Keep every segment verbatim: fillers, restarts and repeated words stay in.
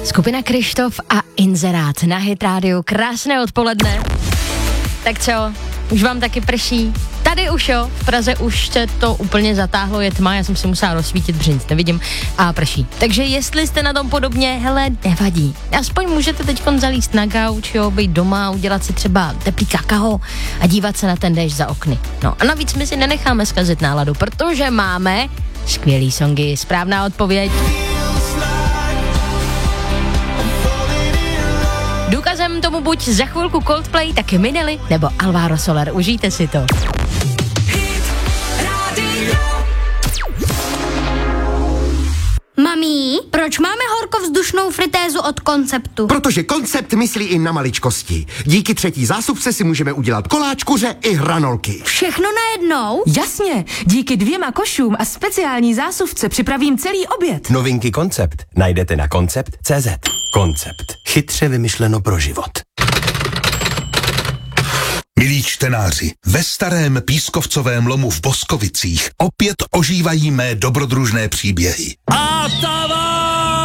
Skupina Kryštof a Inzerát na Hit Radio. Krásné odpoledne. Tak co, už vám taky prší? Tady už jo, v Praze už se to úplně zatáhlo, je tma, já jsem si musela rozsvítit, protože nic nevidím a prší. Takže jestli jste na tom podobně, hele, nevadí. Aspoň můžete teď zalíst na gauč, jo, být doma, udělat si třeba teplý kakao a dívat se na ten déšť za okny. No a navíc my si nenecháme zkazit náladu, protože máme skvělý songy. Správná odpověď. Důkazem tomu buď za chvilku Coldplay, taky Minely nebo Alvaro Soler. Užijte si to. Mami, proč máme horkovzdušnou fritézu od Konceptu? Protože Koncept myslí i na maličkosti. Díky třetí zásuvce si můžeme udělat koláč, kuře i hranolky. Všechno najednou? Jasně, díky dvěma košům a speciální zásuvce připravím celý oběd. Novinky Koncept najdete na koncept tečka cé zet. Koncept. Chytře vymyšleno pro život. Milí čtenáři, ve starém pískovcovém lomu v Boskovicích opět ožívají mé dobrodružné příběhy. A tava!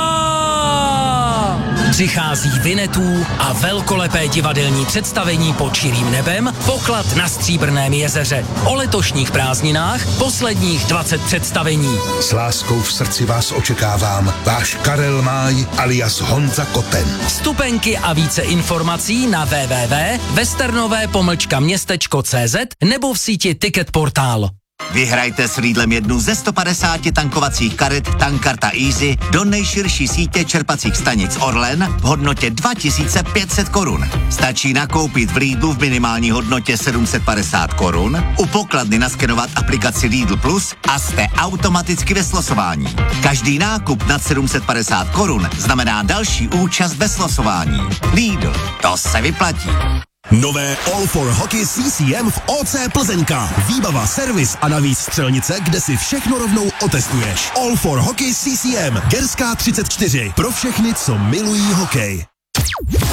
Přichází Vinetů a velkolepé divadelní představení pod širým nebem, poklad na Stříbrném jezeře. O letošních prázdninách posledních dvacet představení. S láskou v srdci vás očekávám, váš Karel Máj alias Honza Koten. Vstupenky a více informací na w w w tečka westernové pomlčka městečko tečka cé zet nebo v síti Ticket Portál. Vyhrajte s Lidlem jednu ze sto padesáti tankovacích karet Tankarta Easy do nejširší sítě čerpacích stanic Orlen v hodnotě dva tisíce pět set korun. Stačí nakoupit v Lidlu v minimální hodnotě sedm set padesát korun, u pokladny naskenovat aplikaci Lidl Plus a jste automaticky ve slosování. Každý nákup nad sedm set padesát korun znamená další účast ve slosování. Lidl, to se vyplatí. Nové All for Hockey C C M v O C Plzeňka. Výbava, servis a navíc střelnice, kde si všechno rovnou otestuješ. All for Hockey C C M. Gerská třicet čtyři. Pro všechny, co milují hokej.